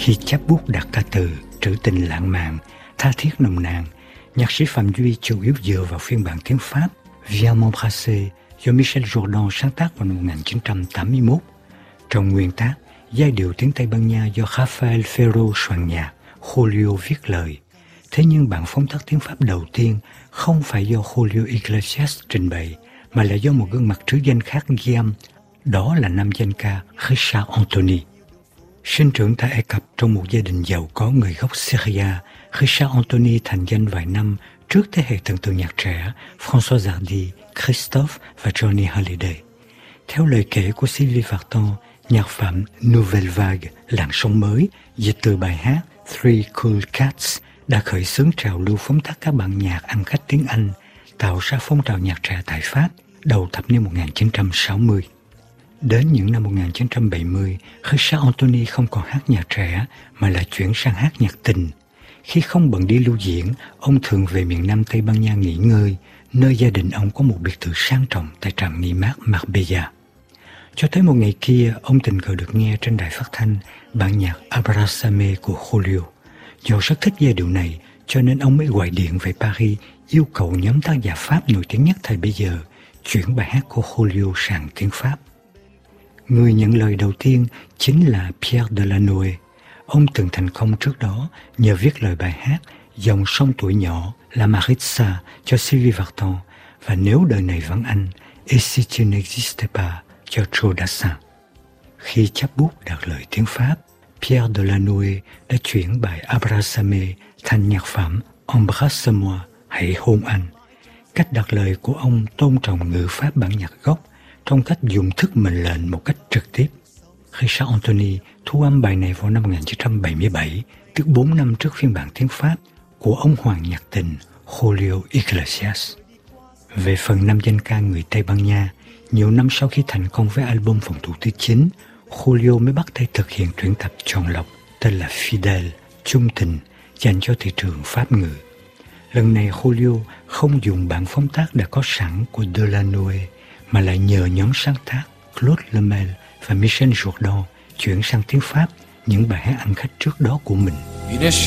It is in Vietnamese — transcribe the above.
Khi chắp bút đặt ca từ, trữ tình lãng mạn, tha thiết nồng nàn, nhạc sĩ Phạm Duy chủ yếu dựa vào phiên bản tiếng Pháp Viens m'embrasser do Michel Jourdan sáng tác vào năm 1981. Trong nguyên tác, giai điệu tiếng Tây Ban Nha do Rafael Ferro soạn nhạc, Julio viết lời. Thế nhưng bản phóng tác tiếng Pháp đầu tiên không phải do Julio Iglesias trình bày, mà là do một gương mặt trứ danh khác ghi âm, đó là nam danh ca Richard Anthony. Sinh trưởng tại Ai Cập trong một gia đình giàu có người gốc Syria, Richard Anthony thành danh vài năm trước thế hệ thần tượng nhạc trẻ François Hardy, Christophe và Johnny Hallyday. Theo lời kể của Sylvie Vartan, nhạc phẩm Nouvelle Vague, làn sóng mới, dịch từ bài hát Three Cool Cats, đã khởi xướng trào lưu phóng tác các bản nhạc ăn khách tiếng Anh, tạo ra phong trào nhạc trẻ tại Pháp đầu thập niên 1960. Đến những năm 1970, Richard Anthony không còn hát nhạc trẻ mà lại chuyển sang hát nhạc tình. Khi không bận đi lưu diễn, ông thường về miền Nam Tây Ban Nha nghỉ ngơi, nơi gia đình ông có một biệt thự sang trọng tại trạm nghỉ mát Marbella. Cho tới một ngày kia, ông tình cờ được nghe trên đài phát thanh bản nhạc Abrázame của Julio. Do rất thích giai điệu này, cho nên ông mới gọi điện về Paris yêu cầu nhóm tác giả Pháp nổi tiếng nhất thời bây giờ chuyển bài hát của Julio sang tiếng Pháp. Người nhận lời đầu tiên chính là Pierre Delanoë. Ông từng thành công trước đó nhờ viết lời bài hát Dòng sông tuổi nhỏ La Maritza cho Sylvie Vartan và Nếu đời này vắng anh Et si tu n'existais pas cho Joe Dassin. Khi chắp bút đặt lời tiếng Pháp, Pierre Delanoë đã chuyển bài Abrázame thành nhạc phẩm Embrasse-moi, hãy hôn anh. Cách đặt lời của ông tôn trọng ngữ pháp bản nhạc gốc trong cách dùng thức mệnh lệnh một cách trực tiếp. Richard Anthony thu âm bài này vào năm 1977, tức 4 năm trước phiên bản tiếng Pháp của ông hoàng nhạc tình Julio Iglesias. Về phần nam danh ca người Tây Ban Nha, nhiều năm sau khi thành công với album phòng thủ thứ 9, Julio mới bắt tay thực hiện tuyển tập chọn lọc tên là Fidèle, trung tình, dành cho thị trường Pháp ngữ. Lần này Julio không dùng bản phóng tác đã có sẵn của Delanoë, mà lại nhờ nhóm sáng tác Claude Lemel và Michel Jourdan chuyển sang tiếng Pháp những bài hát ăn khách trước đó của mình.